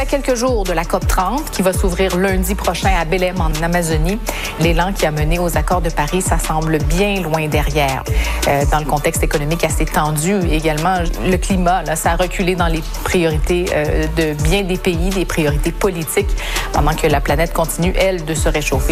quelques jours de la COP30 qui va s'ouvrir lundi prochain à Belém en Amazonie, l'élan qui a mené aux accords de Paris, ça semble bien loin derrière. Dans le contexte économique assez tendu également, le climat, là, ça a reculé dans les priorités de bien des pays, des priorités politiques, pendant que la planète continue, elle, de se réchauffer.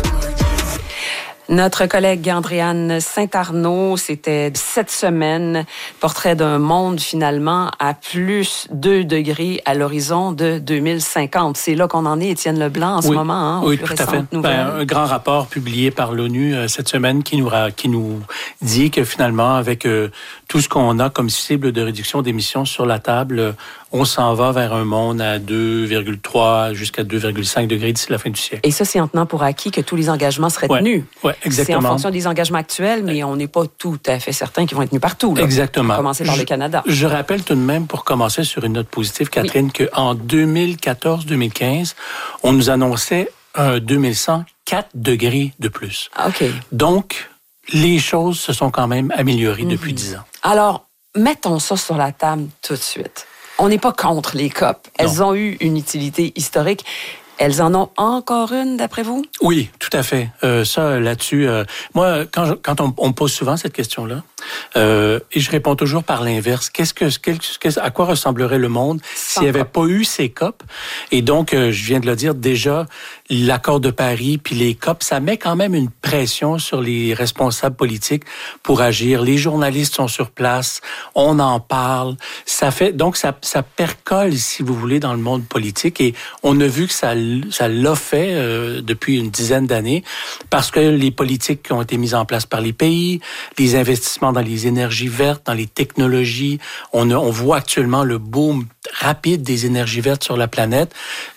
Notre collègue Andréane Saint-Arnaud, c'était cette semaine, portrait d'un monde finalement à plus 2 degrés à l'horizon de 2050. C'est là qu'on en est, Étienne Leblanc, en ce moment. Hein, oui, tout à fait. Un grand rapport publié par l'ONU cette semaine qui nous dit que finalement, avec tout ce qu'on a comme cible de réduction d'émissions sur la table, on s'en va vers un monde à 2,3 jusqu'à 2,5 degrés d'ici la fin du siècle. Et ça, c'est en tenant pour acquis que tous les engagements seraient tenus. Oui, exactement. C'est en fonction des engagements actuels, mais on n'est pas tout à fait certain qu'ils vont être tenus partout. Là. Exactement. À commencer par le Canada. Je rappelle tout de même, pour commencer sur une note positive, Catherine, qu'en 2014-2015, on nous annonçait un 2100 4 degrés de plus. OK. Donc, les choses se sont quand même améliorées depuis 10 ans. Alors, mettons ça sur la table tout de suite. On n'est pas contre les COP. Elles ont eu une utilité historique. Elles en ont encore une, d'après vous? Oui, tout à fait. Ça, là-dessus, moi, quand on me pose souvent cette question-là, et je réponds toujours par l'inverse. À quoi ressemblerait le monde s'il n'y avait pas eu ces COP? Et donc, je viens de le dire déjà, l'accord de Paris puis les COP, ça met quand même une pression sur les responsables politiques pour agir. Les journalistes sont sur place, on en parle. Ça percole, si vous voulez, dans le monde politique. Et on a vu que ça l'a fait depuis une dizaine d'années parce que les politiques qui ont été mises en place par les pays, les investissements dans les énergies vertes, dans les technologies, on voit actuellement le boom rapide des énergies vertes sur la planète.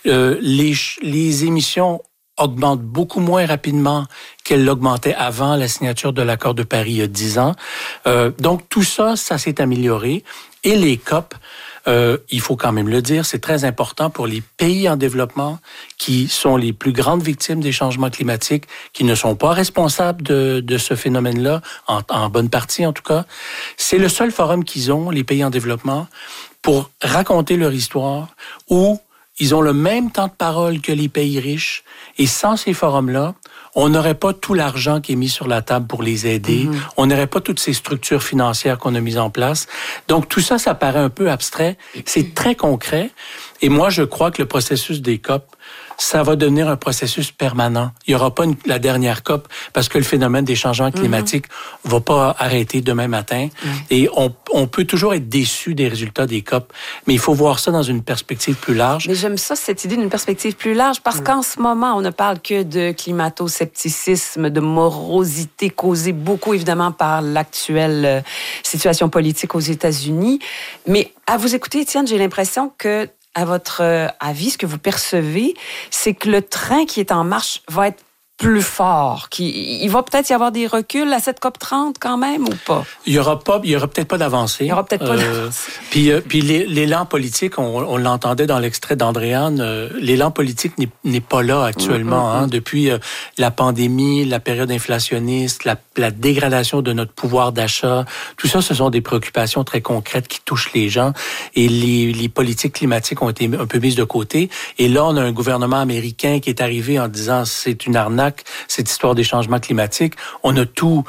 Les émissions augmentent beaucoup moins rapidement qu'elles l'augmentaient avant la signature de l'accord de Paris il y a 10 ans. Donc tout ça s'est amélioré. Et les COP, il faut quand même le dire, c'est très important pour les pays en développement qui sont les plus grandes victimes des changements climatiques, qui ne sont pas responsables de ce phénomène-là, en bonne partie en tout cas. C'est le seul forum qu'ils ont, les pays en développement, pour raconter leur histoire, où ils ont le même temps de parole que les pays riches. Et sans ces forums-là, on n'aurait pas tout l'argent qui est mis sur la table pour les aider. On n'aurait pas toutes ces structures financières qu'on a mises en place. Donc, tout ça, ça paraît un peu abstrait. C'est très concret. Et moi, je crois que le processus des COP, ça va devenir un processus permanent. Il n'y aura pas la dernière COP parce que le phénomène des changements climatiques va pas arrêter demain matin. Et on peut toujours être déçu des résultats des COP, mais il faut voir ça dans une perspective plus large. Mais j'aime ça, cette idée d'une perspective plus large, parce qu'en ce moment, on ne parle que de climato-scepticisme, de morosité causée beaucoup, évidemment, par l'actuelle situation politique aux États-Unis. Mais à vous écouter, Étienne, j'ai l'impression que à votre avis, ce que vous percevez, c'est que le train qui est en marche va être plus fort. Il va peut-être y avoir des reculs à cette COP30 quand même ou pas? Il y aura peut-être pas d'avancée. Il y aura peut-être pas d'avancée. Puis l'élan politique, on l'entendait dans l'extrait d'Andréane, l'élan politique n'est pas là actuellement. Hein, depuis la pandémie, la période inflationniste, la dégradation de notre pouvoir d'achat, tout ça, ce sont des préoccupations très concrètes qui touchent les gens. Et les politiques climatiques ont été un peu mises de côté. Et là, on a un gouvernement américain qui est arrivé en disant c'est une arnaque, cette histoire des changements climatiques. On a tout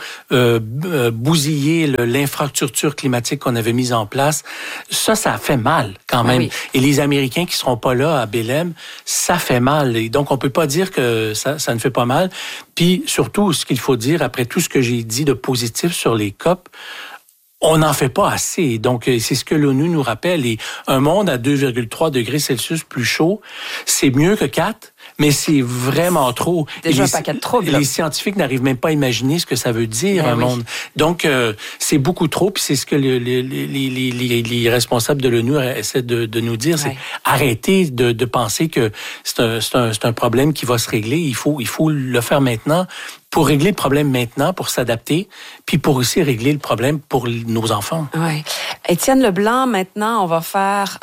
bousillé, l'infrastructure climatique qu'on avait mise en place. Ça a fait mal quand même. Oui. Et les Américains qui seront pas là à Belém, ça fait mal. Et donc, on peut pas dire que ça ne fait pas mal. Puis, surtout, ce qu'il faut dire, après tout ce que j'ai dit de positif sur les COP, on n'en fait pas assez. Donc, c'est ce que l'ONU nous rappelle. Et un monde à 2,3 degrés Celsius plus chaud, c'est mieux que 4. Mais c'est vraiment trop. Déjà un paquet de troubles. Les scientifiques n'arrivent même pas à imaginer ce que ça veut dire, un monde. Donc, c'est beaucoup trop. Puis c'est ce que les responsables de l'ONU essaient de nous dire. C'est arrêter de penser que c'est un problème qui va se régler. Il faut le faire maintenant. pour régler le problème maintenant, pour s'adapter, puis pour aussi régler le problème pour nos enfants. Oui. Étienne Leblanc, maintenant, on va faire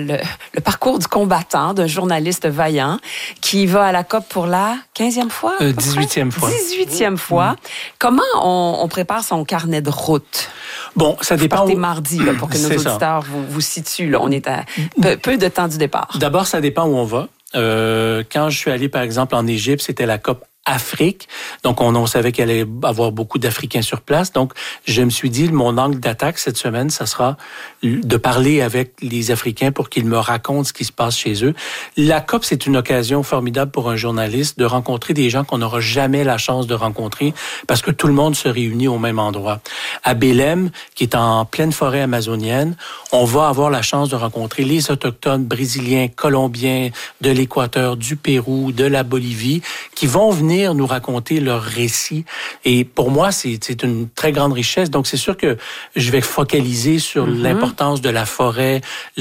le parcours du combattant, d'un journaliste vaillant qui va à la COP pour la 15e fois? 18e fois. 18e fois. Comment on prépare son carnet de route? Bon, ça dépend. Partez mardi, là, pour que nos auditeurs vous situent. Là. On est à peu de temps du départ. D'abord, ça dépend où on va. Quand je suis allé, par exemple, en Égypte, c'était la COP Afrique. Donc, on savait qu'il allait avoir beaucoup d'Africains sur place. Donc, je me suis dit, mon angle d'attaque cette semaine, ça sera de parler avec les Africains pour qu'ils me racontent ce qui se passe chez eux. La COP, c'est une occasion formidable pour un journaliste de rencontrer des gens qu'on n'aura jamais la chance de rencontrer parce que tout le monde se réunit au même endroit. À Belém, qui est en pleine forêt amazonienne, on va avoir la chance de rencontrer les Autochtones brésiliens, colombiens, de l'Équateur, du Pérou, de la Bolivie, qui vont venir nous raconter leur récit. Et pour moi, c'est une très grande richesse. Donc, c'est sûr que je vais focaliser sur l'importance de la forêt,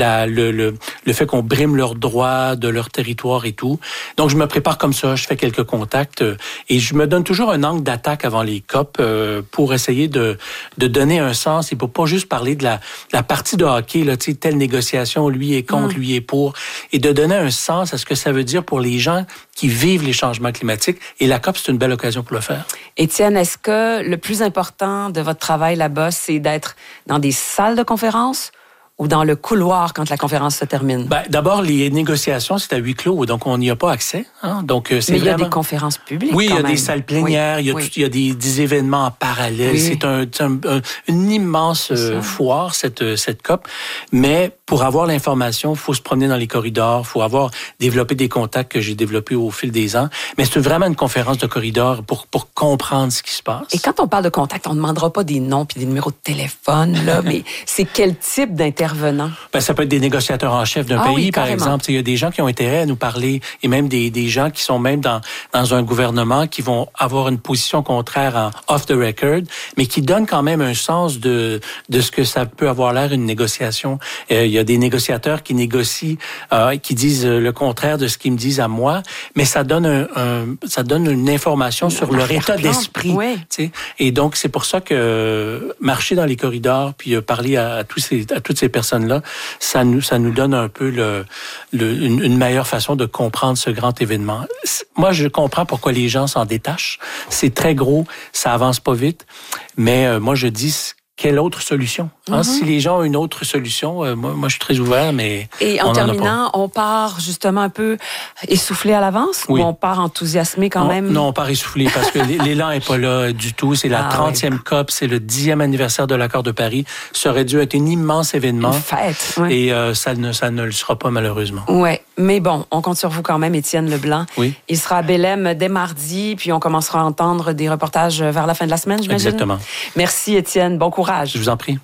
le fait qu'on brime leurs droits, de leur territoire et tout. Donc, je me prépare comme ça. Je fais quelques contacts et je me donne toujours un angle d'attaque avant les COP pour essayer de donner un sens et pour pas juste parler de la partie de hockey, là, tu sais, telle négociation, lui est contre, lui est pour, et de donner un sens à ce que ça veut dire pour les gens qui vivent les changements climatiques. Et la COP, c'est une belle occasion pour le faire. Étienne, est-ce que le plus important de votre travail là-bas, c'est d'être dans des salles de conférence ou dans le couloir quand la conférence se termine? Ben, d'abord, les négociations, c'est à huis clos, donc on n'y a pas accès. Hein? Donc, c'est mais il y a des conférences publiques. Oui, il y a même. des salles plénières, il y a des événements en parallèle. Oui. C'est une immense foire, cette COP. Mais pour avoir l'information, il faut se promener dans les corridors, il faut avoir développé des contacts que j'ai développés au fil des ans. Mais c'est vraiment une conférence de corridor pour comprendre ce qui se passe. Et quand on parle de contact, on ne demandera pas des noms puis des numéros de téléphone, là, mais c'est quel type d'intervenant? Ben, ça peut être des négociateurs en chef d'un pays, par exemple. Il y a des gens qui ont intérêt à nous parler et même des gens qui sont même dans un gouvernement qui vont avoir une position contraire en off the record, mais qui donnent quand même un sens de ce que ça peut avoir l'air une négociation. Il y a des négociateurs qui négocient, qui disent le contraire de ce qu'ils me disent à moi, mais ça donne ça donne une information sur leur état d'esprit. Oui. Et donc, c'est pour ça que marcher dans les corridors puis parler à toutes ces personnes-là, ça nous donne un peu une meilleure façon de comprendre ce grand événement. Moi, je comprends pourquoi les gens s'en détachent. C'est très gros, ça avance pas vite, mais moi, je dis... Quelle autre solution? Hein? Si les gens ont une autre solution, moi, je suis très ouvert, mais et en terminant, on part justement un peu essoufflé à l'avance ou on part enthousiasmé quand même? Non, on part essoufflé parce que l'élan n'est pas là du tout. C'est la 30e COP, c'est le 10e anniversaire de l'accord de Paris. Ça aurait dû être un immense événement. Une fête. Et ça ne le sera pas malheureusement. Oui, mais bon, on compte sur vous quand même, Étienne Leblanc. Oui. Il sera à Belém dès mardi, puis on commencera à entendre des reportages vers la fin de la semaine, j'imagine? Exactement. Merci, Étienne. Bon courage. Je vous en prie.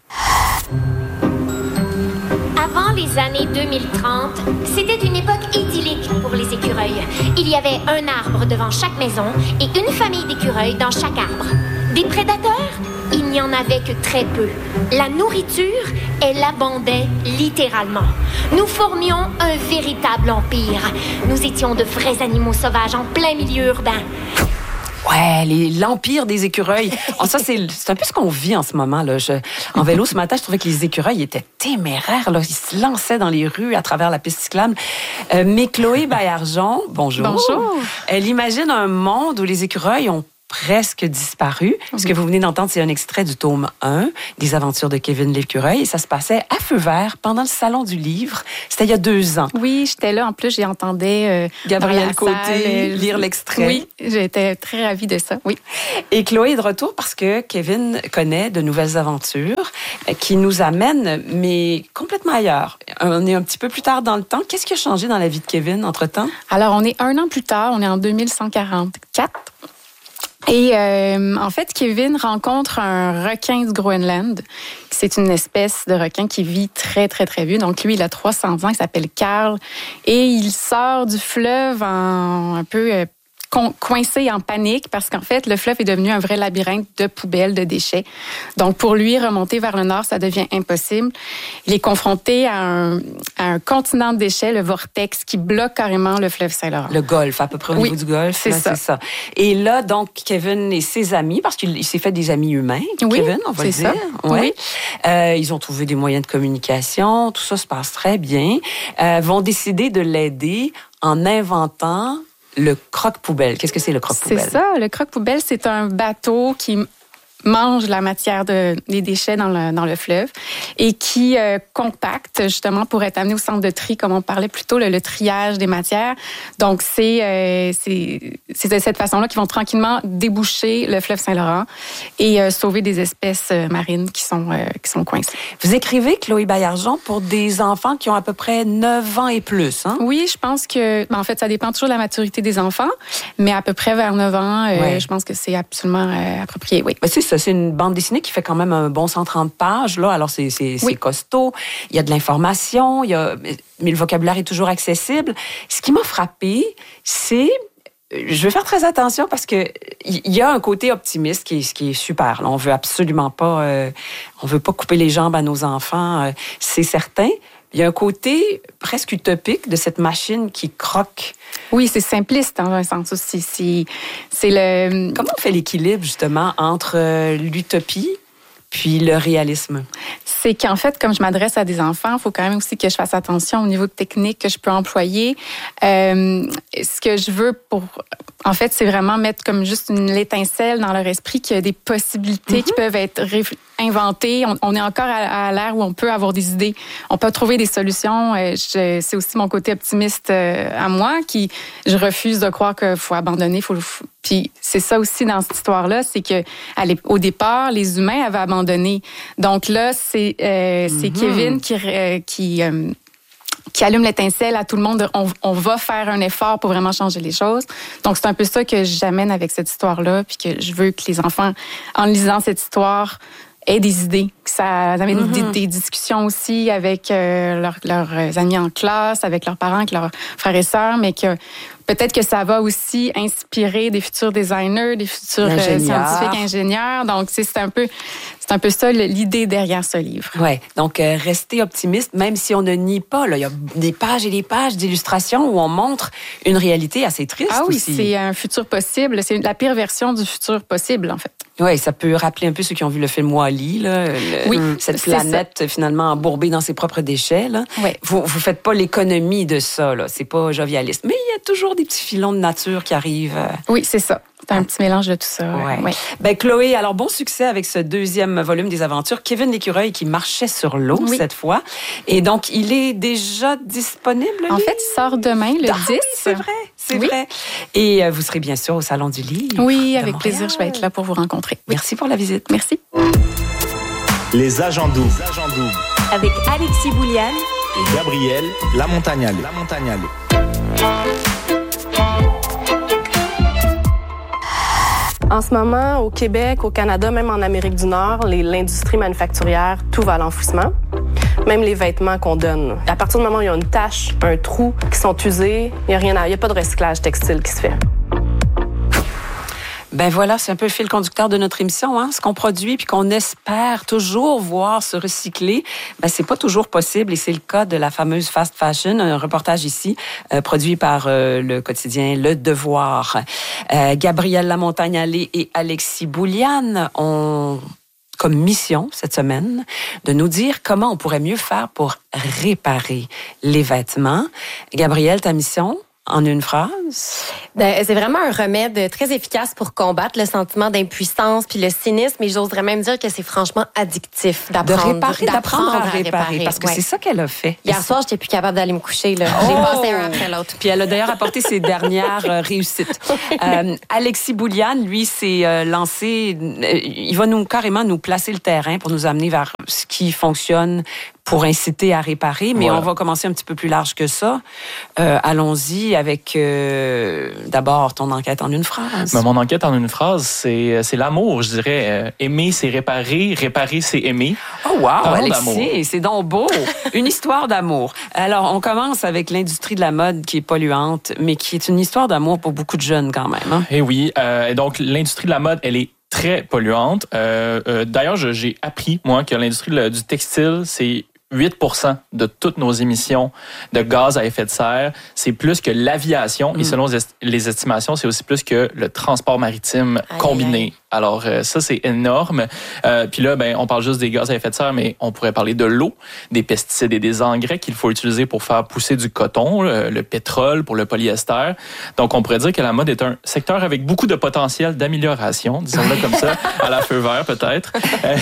Avant les années 2030, c'était une époque idyllique pour les écureuils. Il y avait un arbre devant chaque maison et une famille d'écureuils dans chaque arbre. Des prédateurs? Il n'y en avait que très peu. La nourriture, elle abondait littéralement. Nous formions un véritable empire. Nous étions de vrais animaux sauvages en plein milieu urbain. Ouais, l'empire des écureuils. Ça, c'est un peu ce qu'on vit en ce moment. Là. En vélo, ce matin, je trouvais que les écureuils étaient téméraires. Là. Ils se lançaient dans les rues à travers la piste cyclable. Mais Chloé Baillargeon, bonjour. Bonjour. Elle imagine un monde où les écureuils ont presque disparu. Ce que vous venez d'entendre, c'est un extrait du tome 1 des aventures de Kevin l'écureuil. Et ça se passait à feu vert pendant le Salon du Livre. C'était il y a 2 ans. Oui, j'étais là. En plus, j'entendais Gabrielle Côté lire l'extrait. Oui, j'étais très ravie de ça. Oui. Et Chloé est de retour parce que Kevin connaît de nouvelles aventures qui nous amènent, mais complètement ailleurs. On est un petit peu plus tard dans le temps. Qu'est-ce qui a changé dans la vie de Kevin entre-temps? Alors, on est 1 an plus tard. On est en 2144. Et en fait, Kevin rencontre un requin du Groenland. C'est une espèce de requin qui vit très, très, très vieux. Donc, lui, il a 300 ans, il s'appelle Carl. Et il sort du fleuve un peu coincé en panique parce qu'en fait, le fleuve est devenu un vrai labyrinthe de poubelles, de déchets. Donc, pour lui, remonter vers le nord, ça devient impossible. Il est confronté à un continent de déchets, le vortex, qui bloque carrément le fleuve Saint-Laurent. Le Golfe, à peu près au niveau du Golfe. C'est ça. Et là, donc, Kevin et ses amis, parce qu'il s'est fait des amis humains, Kevin, on va le dire. Oui. Ils ont trouvé des moyens de communication, tout ça se passe très bien. Vont décider de l'aider en inventant le croque-poubelle. Qu'est-ce que c'est, le croque-poubelle? C'est ça. Le croque-poubelle, c'est un bateau qui mange la matière des déchets dans le fleuve et qui compacte justement pour être amené au centre de tri, comme on parlait plus tôt, le triage des matières. Donc, c'est de cette façon-là qu'ils vont tranquillement déboucher le fleuve Saint-Laurent et sauver des espèces marines qui sont coincées. Vous écrivez, Chloé Baillargeon, pour des enfants qui ont à peu près 9 ans et plus, hein? Oui, je pense que, en fait, ça dépend toujours de la maturité des enfants, mais à peu près vers 9 ans, je pense que c'est absolument approprié, oui. Ben, c'est une bande dessinée qui fait quand même un bon 130 pages, là. Alors, c'est costaud. Il y a de l'information, mais le vocabulaire est toujours accessible. Ce qui m'a frappée, c'est... Je vais faire très attention parce que il y a un côté optimiste qui est super. Là, on veut absolument pas... on veut pas couper les jambes à nos enfants, c'est certain. Il y a un côté presque utopique de cette machine qui croque. Oui, c'est simpliste dans un sens aussi. C'est le... Comment on fait l'équilibre, justement, entre l'utopie puis le réalisme? C'est qu'en fait, comme je m'adresse à des enfants, il faut quand même aussi que je fasse attention au niveau de technique que je peux employer. Ce que je veux en fait, c'est vraiment mettre comme juste l'étincelle dans leur esprit qu'il y a des possibilités qui peuvent être inventées. On est encore à l'ère où on peut avoir des idées. On peut trouver des solutions. C'est aussi mon côté optimiste à moi qui je refuse de croire qu'il faut abandonner. Puis c'est ça aussi dans cette histoire-là, c'est que au départ, les humains avaient abandonné. Donc là, c'est Kevin qui allume l'étincelle à tout le monde. On va faire un effort pour vraiment changer les choses. Donc, c'est un peu ça que j'amène avec cette histoire-là, puis que je veux que les enfants, en lisant cette histoire, aient des idées. Que ça amène des discussions aussi avec leurs amis en classe, avec leurs parents, avec leurs frères et sœurs, mais que peut-être que ça va aussi inspirer des futurs designers, des futurs scientifiques, ingénieurs. Donc, c'est un peu ça l'idée derrière ce livre. Oui, donc rester optimiste, même si on ne nie pas. Là, il y a des pages et des pages d'illustrations où on montre une réalité assez triste. Ah oui, aussi. C'est un futur possible. C'est la pire version du futur possible, en fait. Oui, ça peut rappeler un peu ceux qui ont vu le film Wall-E, là, cette planète finalement embourbée dans ses propres déchets. Là. Oui. Vous faites pas l'économie de ça, là. C'est pas jovialiste. Mais il y a toujours des petits filons de nature qui arrivent. Oui, c'est ça. C'est un petit mélange de tout ça. Ouais. Ben, Chloé, alors bon succès avec ce 2e volume des aventures. Kevin l'écureuil qui marchait sur l'eau cette fois. Et donc, il est déjà disponible, En fait, il sort demain, le 10. C'est vrai, c'est vrai. Et vous serez bien sûr au Salon du Livre. Oui, avec plaisir, je vais être là pour vous rencontrer. Merci pour la visite. Merci. Les agents doubles. Avec Alexis Boulian et Gabrielle Lamontagnale. En ce moment, au Québec, au Canada, même en Amérique du Nord, l'industrie manufacturière, tout va à l'enfouissement. Même les vêtements qu'on donne. À partir du moment où il y a une tache, un trou, qui sont usés, il n'y a pas de recyclage textile qui se fait. Ben voilà, c'est un peu le fil conducteur de notre émission, hein. Ce qu'on produit puis qu'on espère toujours voir se recycler, ben c'est pas toujours possible et c'est le cas de la fameuse fast fashion. Un reportage ici produit par le quotidien Le Devoir. Gabrielle Lamontagnale et Alexis Boulian ont comme mission cette semaine de nous dire comment on pourrait mieux faire pour réparer les vêtements. Gabrielle, ta mission? En une phrase? C'est vraiment un remède très efficace pour combattre le sentiment d'impuissance puis le cynisme. Et j'oserais même dire que c'est franchement addictif d'apprendre à réparer. Parce que c'est ça qu'elle a fait. Hier soir, j'étais plus capable d'aller me coucher. Là. J'ai passé un après l'autre. Puis elle a d'ailleurs apporté ses dernières réussites. Alexis Boulian, lui, s'est lancé... il va carrément nous placer le terrain pour nous amener vers ce qui fonctionne pour inciter à réparer, mais on va commencer un petit peu plus large que ça. Allons-y avec d'abord ton enquête en une phrase. Mon enquête en une phrase, c'est l'amour, je dirais. Aimer, c'est réparer. Réparer, c'est aimer. Oh wow, Alexis, c'est donc beau. Une histoire d'amour. Alors, on commence avec l'industrie de la mode qui est polluante, mais qui est une histoire d'amour pour beaucoup de jeunes quand même. Hein? Eh oui. Donc, l'industrie de la mode, elle est très polluante. D'ailleurs, j'ai appris, moi, que l'industrie du textile, c'est 8% de toutes nos émissions de gaz à effet de serre. C'est plus que l'aviation. Et selon les estimations, c'est aussi plus que le transport maritime combiné. Alors, ça, c'est énorme. Puis là, on parle juste des gaz à effet de serre, mais on pourrait parler de l'eau, des pesticides et des engrais qu'il faut utiliser pour faire pousser du coton, le pétrole pour le polyester. Donc, on pourrait dire que la mode est un secteur avec beaucoup de potentiel d'amélioration, disons-le comme ça, à la feu vert peut-être.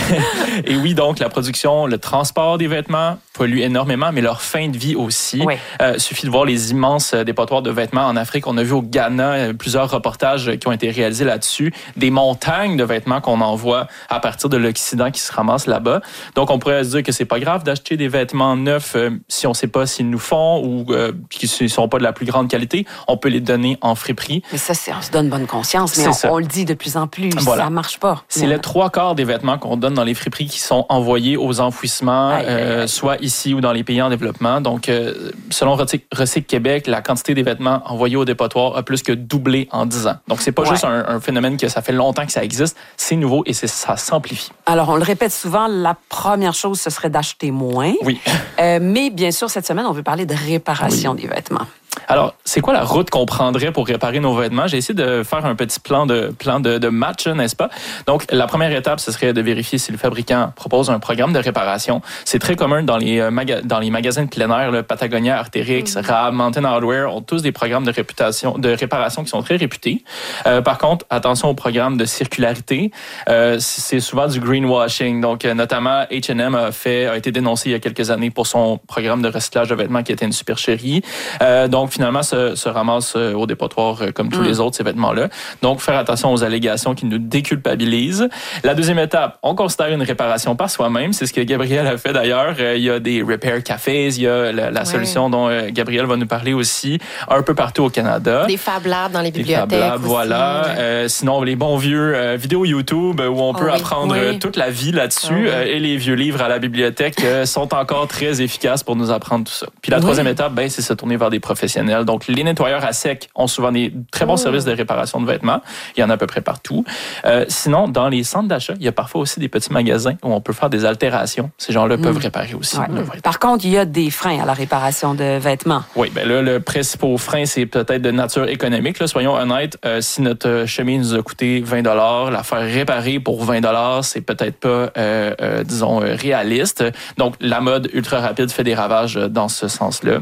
Et oui, donc, la production, le transport des vêtements polluent énormément, mais leur fin de vie aussi. Oui. Suffit de voir les immenses dépotoirs de vêtements en Afrique. On a vu au Ghana plusieurs reportages qui ont été réalisés là-dessus, des montagnes de vêtements qu'on envoie à partir de l'Occident qui se ramassent là-bas. Donc, on pourrait se dire que c'est pas grave d'acheter des vêtements neufs si on sait pas s'ils nous font ou qu'ils ne sont pas de la plus grande qualité. On peut les donner en friperie. Mais ça, on se donne bonne conscience, mais on le dit de plus en plus. Voilà. Ça marche pas. C'est les 3/4 des vêtements qu'on donne dans les friperies qui sont envoyés aux enfouissements, soit ici ou dans les pays en développement. Donc, selon Recycle Québec, la quantité des vêtements envoyés au dépotoir a plus que doublé en 10 ans. Donc, c'est pas juste un phénomène que ça fait longtemps que ça existe, c'est nouveau et ça s'amplifie. Alors, on le répète souvent, la première chose, ce serait d'acheter moins. Oui. Mais bien sûr, cette semaine, on veut parler de réparation des vêtements. Alors, c'est quoi la route qu'on prendrait pour réparer nos vêtements? J'ai essayé de faire un petit plan de match, n'est-ce pas? Donc, la première étape, ce serait de vérifier si le fabricant propose un programme de réparation. C'est très commun dans les magasins de plein air, Patagonia, Arc'teryx, Rab, Mountain Hardwear ont tous des programmes de réparation qui sont très réputés. Par contre, attention au programme de circularité. C'est souvent du greenwashing. Donc, notamment, H&M a été dénoncé il y a quelques années pour son programme de recyclage de vêtements qui était une supercherie. Donc, finalement, se ramasse au dépotoir comme tous les autres, ces vêtements-là. Donc, faire attention aux allégations qui nous déculpabilisent. La deuxième étape, on considère une réparation par soi-même. C'est ce que Gabrielle a fait d'ailleurs. Il y a des repair cafés, il y a la solution dont Gabrielle va nous parler aussi, un peu partout au Canada. Des Fab Labs dans les bibliothèques. Des Fab Labs, voilà. Sinon, les bons vieux vidéos YouTube où on peut apprendre toute la vie là-dessus. Et les vieux livres à la bibliothèque sont encore très efficaces pour nous apprendre tout ça. Puis la troisième étape, c'est se tourner vers des professionnels. Donc, les nettoyeurs à sec ont souvent des très bons services de réparation de vêtements. Il y en a à peu près partout. Sinon, dans les centres d'achat, il y a parfois aussi des petits magasins où on peut faire des altérations. Ces gens-là peuvent réparer aussi. Ouais. Par contre, il y a des freins à la réparation de vêtements. Oui, là, le principal frein, c'est peut-être de nature économique. Là, soyons honnêtes, si notre chemise nous a coûté 20$, la faire réparer pour 20$, c'est peut-être pas, disons, réaliste. Donc, la mode ultra rapide fait des ravages dans ce sens-là.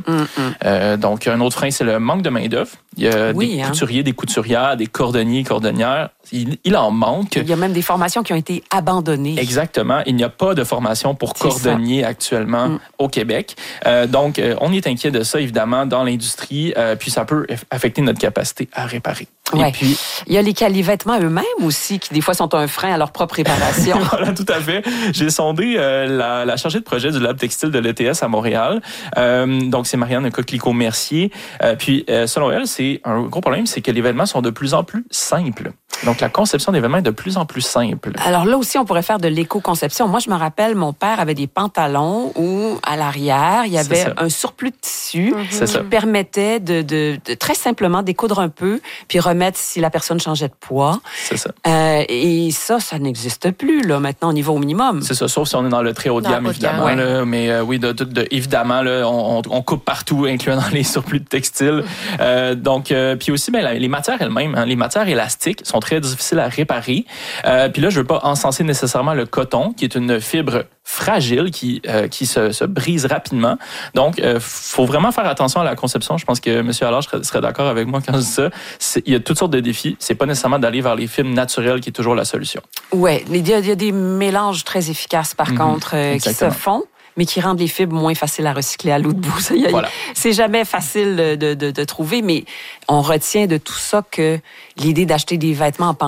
Donc, un autre frein, c'est le manque de main-d'œuvre. Il y a des couturiers, des couturières, des cordonniers, cordonnières. Il en manque. Il y a même des formations qui ont été abandonnées. Exactement. Il n'y a pas de formation pour cordonniers actuellement au Québec. Donc, on est inquiet de ça, évidemment, dans l'industrie. Puis, ça peut affecter notre capacité à réparer. Ouais. Et puis, il y a les vêtements eux-mêmes aussi, qui des fois sont un frein à leur propre réparation. Voilà, tout à fait. J'ai sondé la chargée de projet du Lab Textile de l'ETS à Montréal. Donc, c'est Marianne Coquelicot-Mercier. Puis, selon elle, c'est un gros problème, c'est que les vêtements sont de plus en plus simples. Donc, la conception des vêtements est de plus en plus simple. Alors là aussi, on pourrait faire de l'éco-conception. Moi, je me rappelle, mon père avait des pantalons où, à l'arrière, il y avait un surplus de tissu qui permettait de très simplement découdre un peu, puis remettre si la personne changeait de poids. C'est ça. Et ça n'existe plus, là. Maintenant, on y va au minimum. C'est ça, sauf si on est dans le très haut de gamme, évidemment. Là, mais oui, évidemment, là, on coupe partout, incluant dans les surplus de textiles. Donc, puis aussi, les matières elles-mêmes, les matières élastiques sont très difficiles à réparer. Puis là, je veux pas encenser nécessairement le coton, qui est une fibre fragile qui se brise rapidement. Donc, faut vraiment faire attention à la conception. Je pense que M. Allard serait d'accord avec moi quand je dis ça. Il y a toutes sortes de défis. C'est pas nécessairement d'aller vers les fibres naturelles qui est toujours la solution. Ouais, il y a des mélanges très efficaces, par contre, qui se font, mais qui rendent les fibres moins faciles à recycler à l'eau de bout. C'est jamais facile de trouver, mais on retient de tout ça que l'idée d'acheter des vêtements en pensant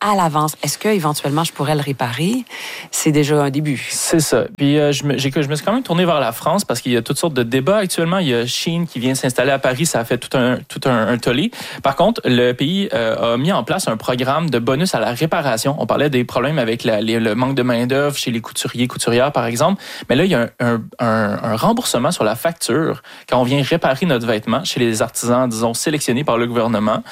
à l'avance. Est-ce que éventuellement je pourrais le réparer? C'est déjà un début. C'est ça. Puis je me suis quand même tourné vers la France parce qu'il y a toutes sortes de débats actuellement. Il y a Shein qui vient s'installer à Paris. Ça a fait tout un tollé. Par contre, le pays a mis en place un programme de bonus à la réparation. On parlait des problèmes avec le manque de main-d'œuvre chez les couturiers, couturières, par exemple. Mais là, il y a un remboursement sur la facture quand on vient réparer notre vêtement chez les artisans, disons, sélectionnés par le gouvernement.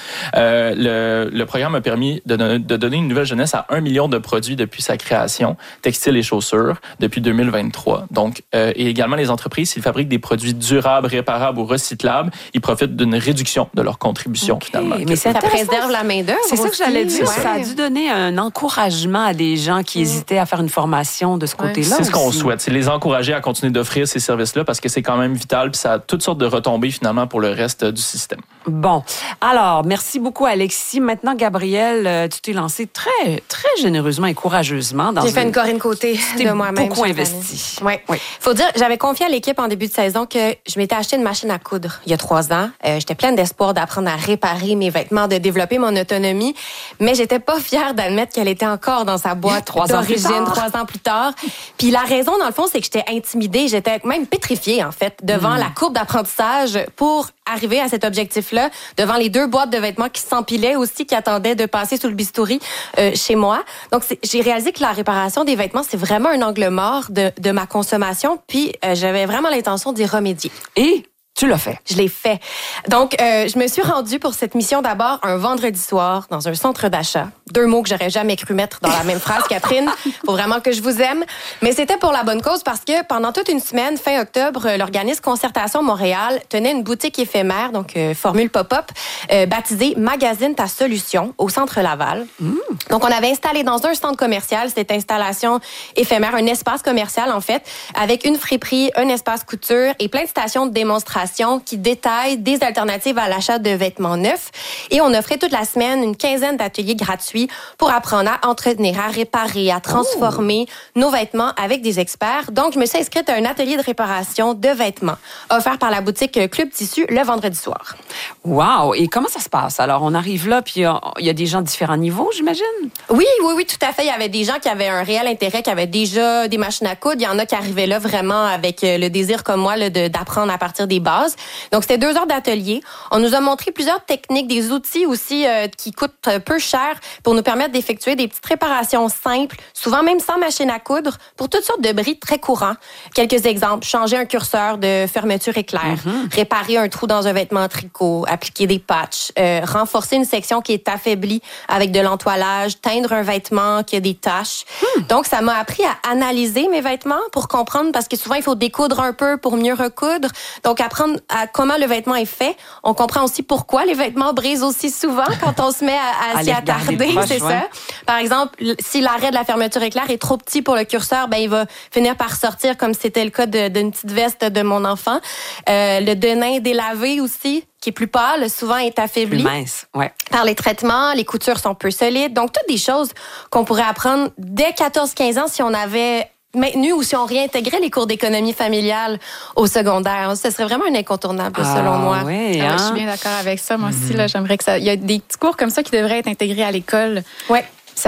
Le programme a permis de donner une nouvelle jeunesse à 1 million de produits depuis sa création, textiles et chaussures, depuis 2023. Donc, et également les entreprises, s'ils fabriquent des produits durables, réparables ou recyclables, ils profitent d'une réduction de leur contribution, finalement. Mais ça préserve la main-d'œuvre. C'est ça que j'allais dire. Ouais. Ça a dû donner un encouragement à des gens qui hésitaient à faire une formation de ce côté-là. C'est ce qu'on souhaite. C'est les encourager à continuer d'offrir ces services-là parce que c'est quand même vital puis ça a toutes sortes de retombées, finalement, pour le reste du système. Bon. Alors, merci beaucoup, Alexis. Maintenant, Gabrielle, tu t'es lancée très, très généreusement et courageusement dans J'ai fait une Corinne Côté de moi-même. Beaucoup investi. Oui. Faut dire, j'avais confié à l'équipe en début de saison que je m'étais acheté une machine à coudre il y a 3 ans. J'étais pleine d'espoir d'apprendre à réparer mes vêtements, de développer mon autonomie, mais j'étais pas fière d'admettre qu'elle était encore dans sa boîte d'origine 3 ans plus tard. Puis la raison, dans le fond, c'est que j'étais intimidée. J'étais même pétrifiée, en fait, devant la courbe d'apprentissage pour arriver à cet objectif-là, devant les 2 boîtes de vêtements qui s'empilaient aussi, qui attendaient de passer sous le bistouri chez moi. Donc, j'ai réalisé que la réparation des vêtements, c'est vraiment un angle mort de ma consommation, puis j'avais vraiment l'intention d'y remédier. Et tu l'as fait. Je l'ai fait. Donc, je me suis rendue pour cette mission d'abord un vendredi soir dans un centre d'achat. 2 mots que j'aurais jamais cru mettre dans la même phrase, Catherine. Faut vraiment que je vous aime. Mais c'était pour la bonne cause parce que pendant toute une semaine, fin octobre, l'organisme Concertation Montréal tenait une boutique éphémère, donc formule pop-up, baptisée Magazine ta solution au centre Laval. Donc, on avait installé dans un centre commercial cette installation éphémère, un espace commercial en fait, avec une friperie, un espace couture et plein de stations de démonstration qui détaillent des alternatives à l'achat de vêtements neufs. Et on offrait toute la semaine une 15aine d'ateliers gratuits pour apprendre à entretenir, à réparer, à transformer nos vêtements avec des experts. Donc, je me suis inscrite à un atelier de réparation de vêtements offert par la boutique Club Tissu le vendredi soir. Wow! Et comment ça se passe? Alors, on arrive là, puis il y a des gens de différents niveaux, j'imagine? Oui, tout à fait. Il y avait des gens qui avaient un réel intérêt, qui avaient déjà des machines à coudre. Il y en a qui arrivaient là vraiment avec le désir comme moi là, d'apprendre à partir des bases. Donc, c'était 2 heures d'atelier. On nous a montré plusieurs techniques, des outils aussi qui coûtent peu cher pour nous permettre d'effectuer des petites réparations simples, souvent même sans machine à coudre, pour toutes sortes de bris très courants. Quelques exemples. Changer un curseur de fermeture éclair, réparer un trou dans un vêtement tricot, appliquer des patchs, renforcer une section qui est affaiblie avec de l'entoilage, teindre un vêtement qui a des taches. Donc, ça m'a appris à analyser mes vêtements pour comprendre, parce que souvent, il faut découdre un peu pour mieux recoudre. Donc, apprendre à comment le vêtement est fait. On comprend aussi pourquoi les vêtements brisent aussi souvent quand on se met à s'y attarder. C'est ça. Par exemple, si l'arrêt de la fermeture éclair est trop petit pour le curseur, ben il va finir par sortir, comme c'était le cas d'une petite veste de mon enfant. Le denim délavé aussi, qui est plus pâle, souvent est affaibli. Plus mince, ouais. Par les traitements, les coutures sont peu solides. Donc, toutes des choses qu'on pourrait apprendre dès 14-15 ans si on avait maintenu ou si on réintégrait les cours d'économie familiale au secondaire. Ce serait vraiment un incontournable, selon moi. Oui, je suis bien d'accord avec ça. Moi aussi, là, j'aimerais que ça... Il y a des petits cours comme ça qui devraient être intégrés à l'école. Oui.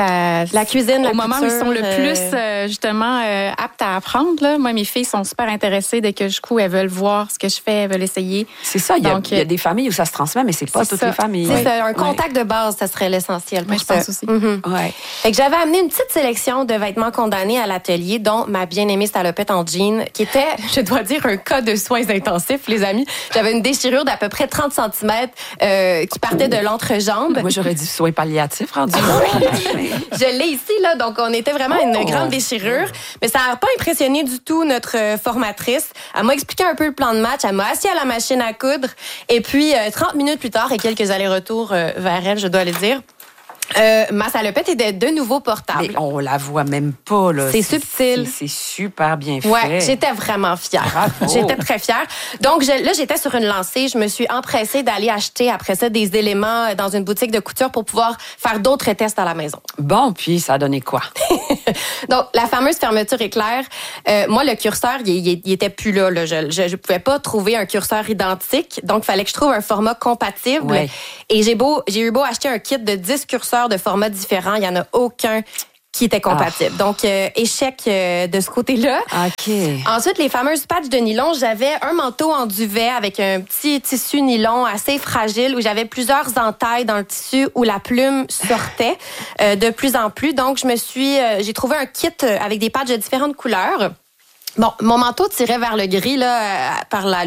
La cuisine, au moment où ils sont le plus justement aptes à apprendre. Là. Moi, mes filles sont super intéressées dès que je couds, elles veulent voir ce que je fais, elles veulent essayer. C'est ça, il y a des familles où ça se transmet, mais c'est pas toutes les familles. C'est ça, un contact de base, ça serait l'essentiel pour ça. Je pense aussi. Fait que j'avais amené une petite sélection de vêtements condamnés à l'atelier, dont ma bien-aimée salopette en jean, qui était, je dois dire, un cas de soins intensifs, les amis. J'avais une déchirure d'à peu près 30 cm qui partait de l'entrejambe. Moi, j'aurais dit soins palliatifs, rendu. Je l'ai ici, là, donc on était vraiment une grande déchirure. Mais ça n'a pas impressionné du tout notre formatrice. Elle m'a expliqué un peu le plan de match, elle m'a assis à la machine à coudre, et puis 30 minutes plus tard, et quelques allers-retours vers elle, je dois le dire, ma salopette est de nouveau portable. Mais on la voit même pas, là. C'est subtil. C'est super bien fait. Ouais, j'étais vraiment fière. Bravo. J'étais très fière. Donc, là, j'étais sur une lancée. Je me suis empressée d'aller acheter après ça des éléments dans une boutique de couture pour pouvoir faire d'autres tests à la maison. Bon, puis ça a donné quoi? Donc, la fameuse fermeture éclair. Moi, le curseur, il était plus là. Je pouvais pas trouver un curseur identique. Donc, il fallait que je trouve un format compatible. Ouais. Et j'ai eu beau acheter un kit de 10 curseurs couleurs, de formats différents. Il y en a aucun qui était compatible. Donc, échec de ce côté-là. OK. Ensuite, les fameuses patchs de nylon. J'avais un manteau en duvet avec un petit tissu nylon assez fragile où j'avais plusieurs entailles dans le tissu où la plume sortait de plus en plus. Donc, j'ai trouvé un kit avec des patchs de différentes couleurs. Bon, mon manteau tirait vers le gris là par la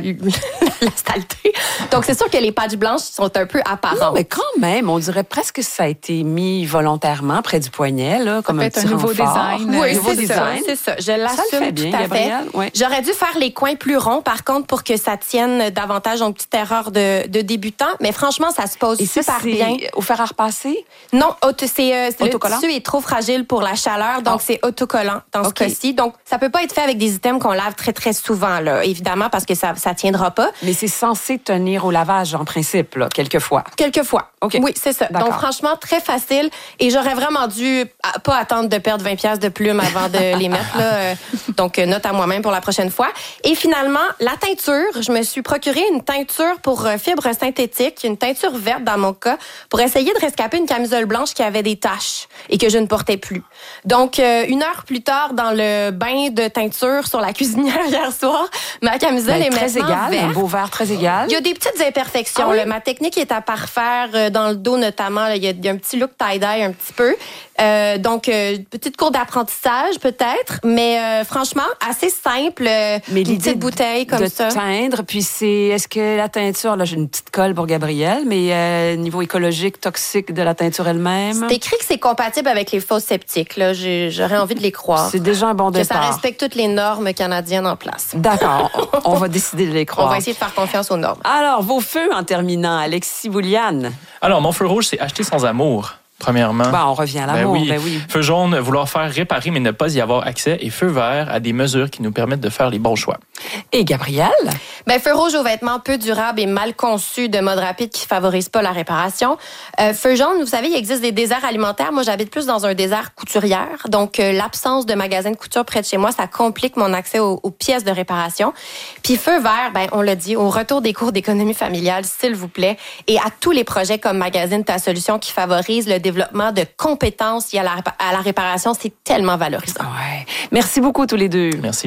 saleté. Donc c'est sûr que les patchs blanches sont un peu apparentes. Non, mais quand même, on dirait presque que ça a été mis volontairement près du poignet là, comme un petit nouveau renfort. design. Oui, nouveau design. C'est ça. Je l'assume bien, tout à Gabrielle. fait. Ouais. J'aurais dû faire les coins plus ronds, par contre, pour que ça tienne davantage. Donc petite erreur de débutant, mais franchement, ça se pose super bien. Au fer à repasser? Non, le tissu est trop fragile pour la chaleur, donc c'est autocollant dans ce cas-ci. Donc ça peut pas être fait avec des items qu'on lave très très souvent là, évidemment parce que ça tiendra pas. Mais c'est censé tenir au lavage en principe là, quelquefois. Quelquefois. Okay. Oui, c'est ça. D'accord. Donc franchement très facile et j'aurais vraiment dû pas attendre de perdre 20 pièces de plumes avant de les mettre là. Donc note à moi-même pour la prochaine fois. Et finalement, la teinture, je me suis procuré une teinture pour fibres synthétiques, une teinture verte dans mon cas, pour essayer de rescaper une camisole blanche qui avait des taches et que je ne portais plus. Donc 1 heure plus tard dans le bain de teinture sur la cuisinière hier soir, ma camisole est très maintenant égale, verte. un beau vert très égal. Il y a des petites imperfections. Ah oui? Là. Ma technique est à parfaire dans le dos notamment. Là. Il y a un petit look tie-dye un petit peu. Donc, petite cours d'apprentissage peut-être, mais franchement, assez simple. Mais une petite bouteille comme de ça. teindre, puis est-ce que la teinture, là j'ai une petite colle pour Gabrielle, mais niveau écologique, toxique de la teinture elle-même? C'est écrit que c'est compatible avec les fosses septiques. Là. J'aurais envie de les croire. C'est déjà un bon que départ. Ça respecte toutes les normes canadiennes en place. D'accord, on va décider de les croire. On va essayer de faire confiance aux normes. Alors, vos feux en terminant, Alexis Bouliane. Alors, mon feu rouge, c'est acheter sans amour. Premièrement. Bon, on revient à l'amour. Ben oui. Feu jaune, vouloir faire réparer mais ne pas y avoir accès. Et feu vert, à des mesures qui nous permettent de faire les bons choix. Et Gabrielle? Feu rouge aux vêtements peu durables et mal conçus de mode rapide qui favorisent pas la réparation. Feu jaune, vous savez, il existe des déserts alimentaires. Moi, j'habite plus dans un désert couturière. Donc, l'absence de magasins de couture près de chez moi, ça complique mon accès aux pièces de réparation. Puis feu vert, on l'a dit, au retour des cours d'économie familiale, s'il vous plaît, et à tous les projets comme Magazine Ta Solution qui favorisent le développement de compétences liées à la réparation, c'est tellement valorisant. Ouais. Merci beaucoup tous les deux. Merci.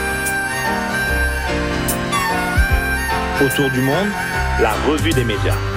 Autour du monde, la revue des médias.